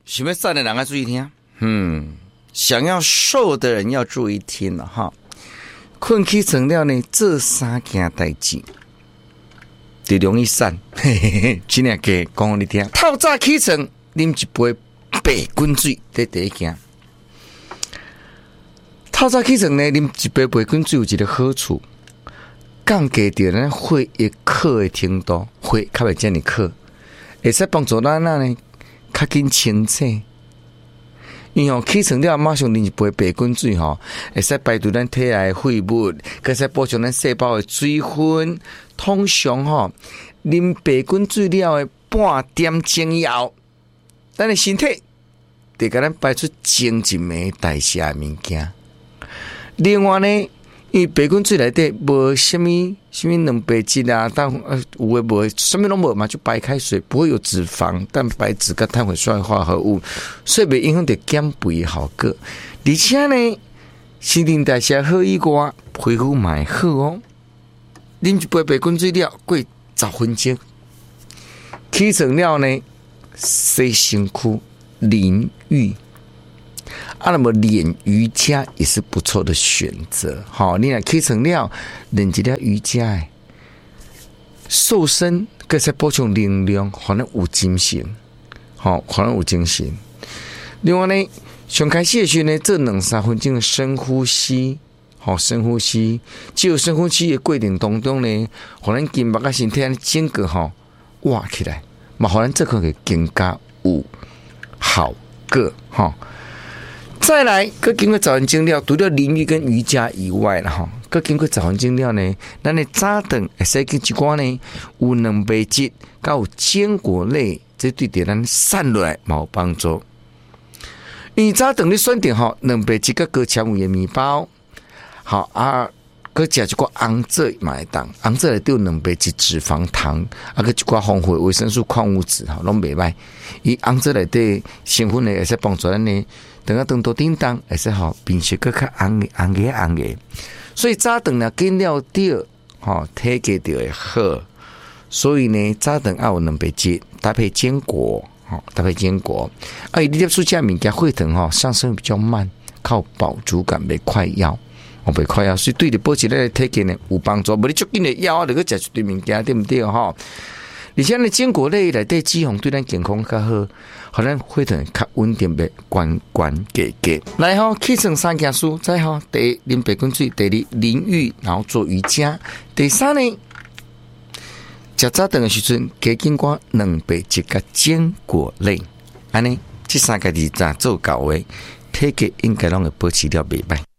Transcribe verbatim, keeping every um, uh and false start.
想要瘦的人要注意听，嗯，想要瘦的人要注意听了哈。困起床了呢，做三件代志，就容易瘦。嘿嘿嘿，今日给讲给你听。透早起床，啉一杯白滚水，这第一件。透早起床呢，啉一杯白滚水有一个好处，降低掉咱血液课的程度，血较袂遮尔课，会使帮助咱呢。较紧清醒，因为吼起床了马上啉一杯白滚水吼，会使排除咱体内废物，佮使补充咱细胞的水分。通常吼，啉白滚水了的半点钟以后，咱的身体得甲咱排出前一暝代谢的物件。另外呢，因为白滚水内底无什么什么蛋白质啊，但呃有诶无，什么拢无嘛，就白开水，不会有脂肪、蛋白质跟碳水化合物，所以袂影响到减肥的效果。而且呢，新陈代谢好以外，皮肤嘛会好哦。啉一杯白滚水了，过十分钟，起床了呢，洗身躯、淋浴。啊，那么练瑜伽也是不错的选择。好，你若起床了，练一下瑜伽，瘦身，佮再补充能量，可能有精神。好，可能有精神。另外呢，上开始的时候呢，做两三分钟的深呼吸。好，深呼吸。只有深呼吸的过程当中呢，可能筋膜甲身体整个吼挖起来，嘛，可能这个会更加有效果。哈。再来，佮经过早晨精料，除了淋浴跟瑜伽以外啦，哈，佮经过早晨精料呢，咱的早顿会使跟一寡呢有蛋白质，佮有坚果类，这对对咱瘦落来有帮助。因为早顿你选定吼蛋白质佮高纤维的面包，好啊，佮食一寡红枣嘛会当，红枣内底有蛋白质、脂肪、糖，啊，佮一寡丰富的维生素、矿物质，吼，拢袂歹。伊红枣内底成分呢，会使帮助咱呢。等下等多叮当，会使吼变色更较红的红的红的，所以早顿呢减了掉，吼体格就会好。所以呢，早顿要有蛋白质，搭配坚果，吼搭配坚果。啊，你接触这物件，血糖吼上升比较慢，靠饱足感袂快要，哦袂快要，所以对你保持咱的体格呢有帮助。无你足紧的腰，你去食一堆物件，对不对吼？而且呢，坚果类内底脂肪对咱健康较好，互咱血糖较稳定的关关价价。来吼，起床三件事，再吼，第一啉白滚水，第二淋浴，然后做瑜伽。第三呢，食早顿的时阵，加紧寡蛋白质甲坚果类，安尼这三个字咋做到的，体格应该拢会保持了袂歹。